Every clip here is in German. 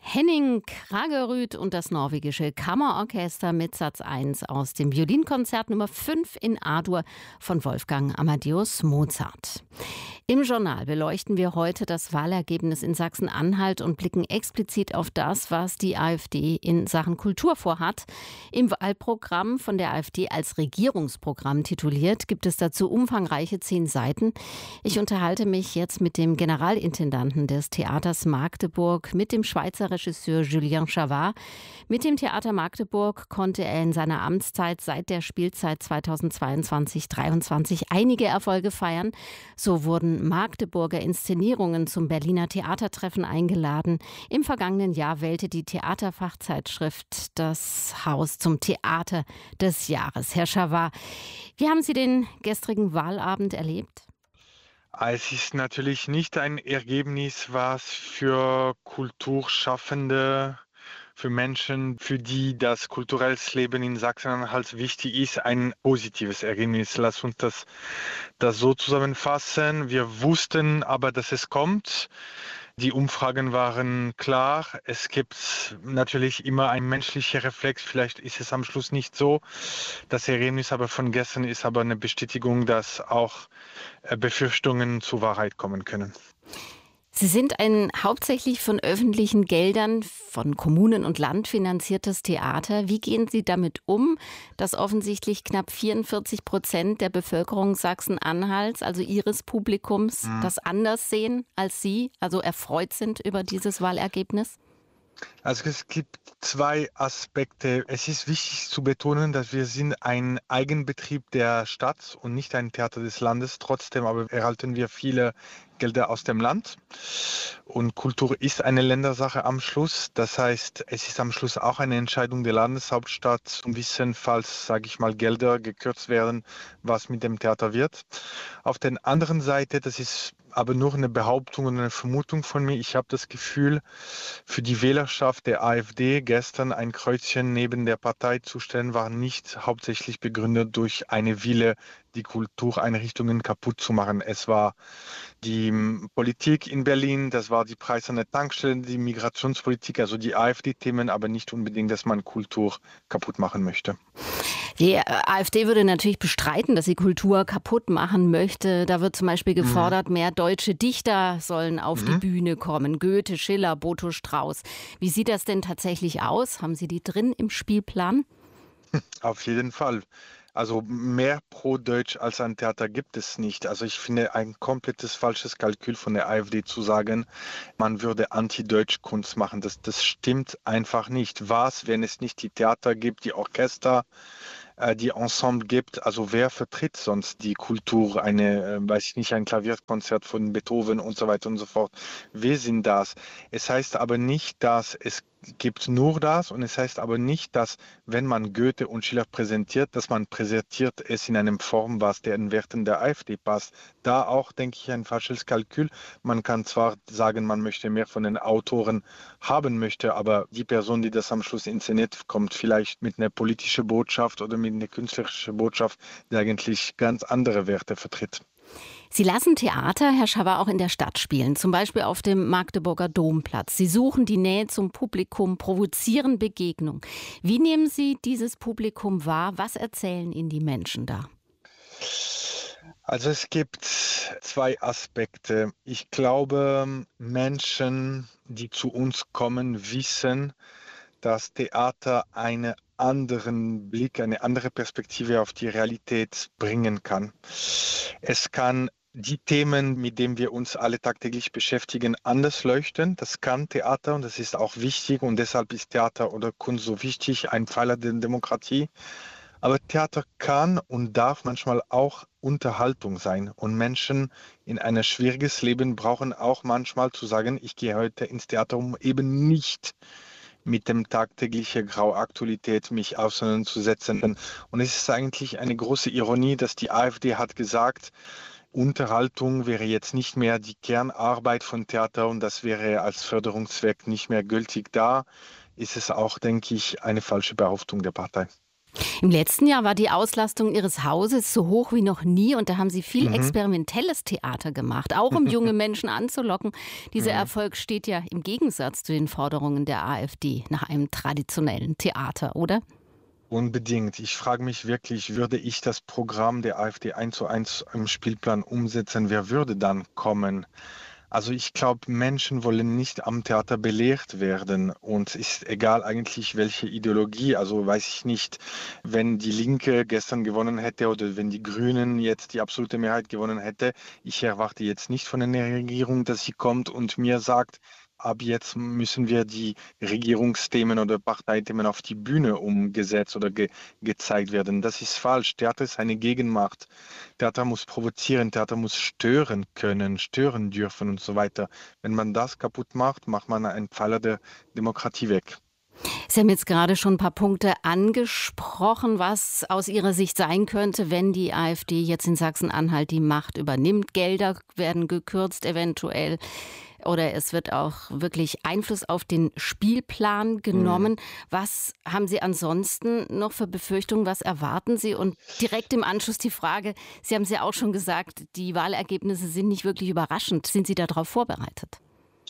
Henning Kragerüt und das norwegische Kammerorchester mit Satz 1 aus dem Violinkonzert Nummer 5 in A-Dur von Wolfgang Amadeus Mozart. Im Journal beleuchten wir heute das Wahlergebnis in Sachsen-Anhalt und blicken explizit auf das, was die AfD in Sachen Kultur vorhat. Im Wahlprogramm von der AfD als Regierungsprogramm tituliert, gibt es dazu umfangreiche 10 Seiten. Ich unterhalte mich jetzt mit dem Generalintendanten des Theaters Magdeburg, mit dem Schweizer Regisseur Julien Chavard. Mit dem Theater Magdeburg konnte er in seiner Amtszeit seit der Spielzeit 2022/23 einige Erfolge feiern. So wurden Magdeburger Inszenierungen zum Berliner Theatertreffen eingeladen. Im vergangenen Jahr wählte die Theaterfachzeitschrift das Haus zum Theater des Jahres. Herr Chavard, wie haben Sie den gestrigen Wahlabend erlebt? Es ist natürlich nicht ein Ergebnis, was für Kulturschaffende, für Menschen, für die das kulturelles Leben in Sachsen-Anhalt wichtig ist, ein positives Ergebnis. Lass uns das so zusammenfassen. Wir wussten aber, dass es kommt. Die Umfragen waren klar. Es gibt natürlich immer ein menschlicher Reflex. Vielleicht ist es am Schluss nicht so. Das Ergebnis aber von gestern ist aber eine Bestätigung, dass auch Befürchtungen zur Wahrheit kommen können. Sie sind ein hauptsächlich von öffentlichen Geldern von Kommunen und Land finanziertes Theater. Wie gehen Sie damit um, dass offensichtlich knapp 44% der Bevölkerung Sachsen-Anhalts, also Ihres Publikums, das anders sehen als Sie, also erfreut sind über dieses Wahlergebnis? Also es gibt 2 Aspekte. Es ist wichtig zu betonen, dass wir sind ein Eigenbetrieb der Stadt und nicht ein Theater des Landes. Trotzdem aber erhalten wir viele Gelder aus dem Land. Und Kultur ist eine Ländersache am Schluss. Das heißt, es ist am Schluss auch eine Entscheidung der Landeshauptstadt zu wissen, falls, sage ich mal, Gelder gekürzt werden, was mit dem Theater wird. Auf der anderen Seite, das ist aber nur eine Behauptung und eine Vermutung von mir. Ich habe das Gefühl, für die Wählerschaft der AfD gestern ein Kreuzchen neben der Partei zu stellen, war nicht hauptsächlich begründet durch eine Wille, die Kultureinrichtungen kaputt zu machen. Es war die Politik in Berlin, das war die Preise an der Tankstelle, die Migrationspolitik, also die AfD-Themen, aber nicht unbedingt, dass man Kultur kaputt machen möchte. Die AfD würde natürlich bestreiten, dass sie Kultur kaputt machen möchte. Da wird zum Beispiel gefordert, mehr deutsche Dichter sollen auf die Bühne kommen. Goethe, Schiller, Boto Strauß. Wie sieht das denn tatsächlich aus? Haben Sie die drin im Spielplan? Auf jeden Fall. Also mehr pro Deutsch als ein Theater gibt es nicht. Also ich finde ein komplettes falsches Kalkül von der AfD zu sagen, man würde Anti-Deutsch-Kunst machen. Das stimmt einfach nicht. Was, wenn es nicht die Theater gibt, die Orchester, die Ensemble gibt? Also wer vertritt sonst die Kultur? Weiß ich nicht, ein Klavierkonzert von Beethoven und so weiter und so fort. Wir sind das. Es heißt aber nicht, dass es gibt nur das und es heißt aber nicht, dass wenn man Goethe und Schiller präsentiert, dass man präsentiert es in einer Form, was den Werten der AfD passt. Da auch, denke ich, ein falsches Kalkül. Man kann zwar sagen, man möchte mehr von den Autoren haben möchte, aber die Person, die das am Schluss inszeniert, kommt vielleicht mit einer politischen Botschaft oder mit einer künstlerischen Botschaft, die eigentlich ganz andere Werte vertritt. Sie lassen Theater, Herr Chavard, auch in der Stadt spielen, zum Beispiel auf dem Magdeburger Domplatz. Sie suchen die Nähe zum Publikum, provozieren Begegnung. Wie nehmen Sie dieses Publikum wahr? Was erzählen Ihnen die Menschen da? Also es gibt 2 Aspekte. Ich glaube, Menschen, die zu uns kommen, wissen, dass Theater einen anderen Blick, eine andere Perspektive auf die Realität bringen kann. Es kann die Themen, mit denen wir uns alle tagtäglich beschäftigen, anders leuchten. Das kann Theater und das ist auch wichtig und deshalb ist Theater oder Kunst so wichtig, ein Pfeiler der Demokratie. Aber Theater kann und darf manchmal auch Unterhaltung sein. Und Menschen in ein schwieriges Leben brauchen auch manchmal zu sagen, ich gehe heute ins Theater, um eben nicht mit dem tagtäglichen Grauaktualität mich auseinanderzusetzen. Und es ist eigentlich eine große Ironie, dass die AfD hat gesagt, Unterhaltung wäre jetzt nicht mehr die Kernarbeit von Theater und das wäre als Förderungszweck nicht mehr gültig. Da ist es auch, denke ich, eine falsche Behauptung der Partei. Im letzten Jahr war die Auslastung Ihres Hauses so hoch wie noch nie und da haben Sie viel Mhm. experimentelles Theater gemacht, auch um junge Menschen anzulocken. Dieser Mhm. Erfolg steht ja im Gegensatz zu den Forderungen der AfD nach einem traditionellen Theater, oder? Unbedingt. Ich frage mich wirklich, würde ich das Programm der AfD 1:1 im Spielplan umsetzen, wer würde dann kommen? Also ich glaube, Menschen wollen nicht am Theater belehrt werden und ist egal eigentlich welche Ideologie. Also weiß ich nicht, wenn die Linke gestern gewonnen hätte oder wenn die Grünen jetzt die absolute Mehrheit gewonnen hätte. Ich erwarte jetzt nicht von der Regierung, dass sie kommt und mir sagt, ab jetzt müssen wir die Regierungsthemen oder Parteithemen auf die Bühne umgesetzt oder gezeigt werden. Das ist falsch. Theater ist eine Gegenmacht. Theater muss provozieren, Theater muss stören können, stören dürfen und so weiter. Wenn man das kaputt macht, macht man einen Pfeiler der Demokratie weg. Sie haben jetzt gerade schon ein paar Punkte angesprochen, was aus Ihrer Sicht sein könnte, wenn die AfD jetzt in Sachsen-Anhalt die Macht übernimmt. Gelder werden gekürzt eventuell. Oder es wird auch wirklich Einfluss auf den Spielplan Mhm. genommen. Was haben Sie ansonsten noch für Befürchtungen? Was erwarten Sie? Und direkt im Anschluss die Frage, Sie haben es ja auch schon gesagt, die Wahlergebnisse sind nicht wirklich überraschend. Sind Sie darauf vorbereitet?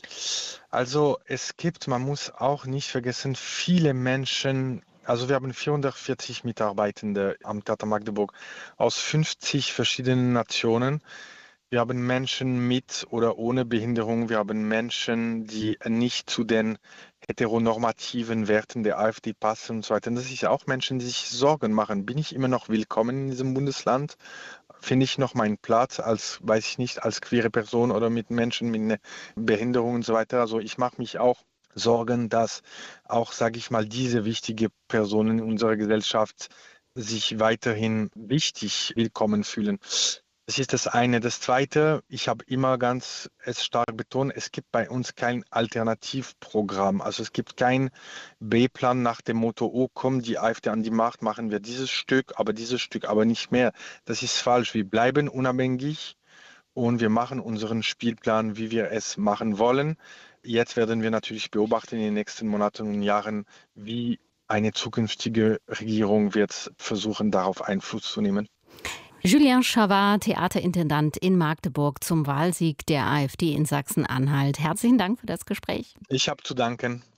Also man muss auch nicht vergessen, viele Menschen, also wir haben 440 Mitarbeitende am Theater Magdeburg aus 50 verschiedenen Nationen. Wir haben Menschen mit oder ohne Behinderung. Wir haben Menschen, die nicht zu den heteronormativen Werten der AfD passen und so weiter. Und das ist auch Menschen, die sich Sorgen machen. Bin ich immer noch willkommen in diesem Bundesland? Finde ich noch meinen Platz als, weiß ich nicht, als queere Person oder mit Menschen mit einer Behinderung und so weiter? Also ich mache mich auch Sorgen, dass auch, sage ich mal, diese wichtige Personen in unserer Gesellschaft sich weiterhin wichtig willkommen fühlen. Das ist das eine. Das zweite, ich habe immer ganz es stark betont, es gibt bei uns kein Alternativprogramm. Also es gibt kein B-Plan nach dem Motto, oh, kommt die AfD an die Macht, machen wir dieses Stück aber nicht mehr. Das ist falsch. Wir bleiben unabhängig und wir machen unseren Spielplan, wie wir es machen wollen. Jetzt werden wir natürlich beobachten in den nächsten Monaten und Jahren, wie eine zukünftige Regierung wird versuchen, darauf Einfluss zu nehmen. Julien Chavard, Theaterintendant in Magdeburg zum Wahlsieg der AfD in Sachsen-Anhalt. Herzlichen Dank für das Gespräch. Ich habe zu danken.